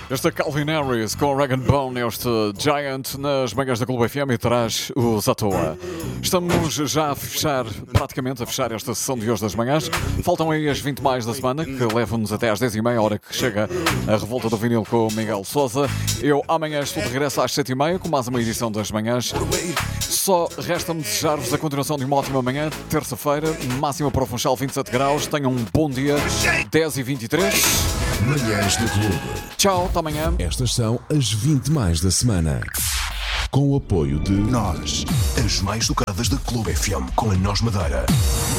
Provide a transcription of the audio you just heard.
Este é Calvin Harris com Rag Bone, este Giant nas manhãs da Clube FM e traz os à toa. Estamos já a fechar, praticamente a fechar esta sessão de hoje das manhãs. Faltam aí as 20 mais da semana, que levam-nos até às 10h30, a hora que chega a revolta do vinil com o Miguel Sousa. Eu amanhã estou de regresso às 7h30 com mais uma edição das manhãs. Só resta-me desejar-vos a continuação de uma ótima manhã, terça-feira, máxima para o Funchal 27 graus. Tenham um bom dia, 10h23. Manhãs do Clube. Tchau, até amanhã. Estas são as 20 mais da semana. Com o apoio de Nós, as mais tocadas da Clube FM com a Nós Madeira.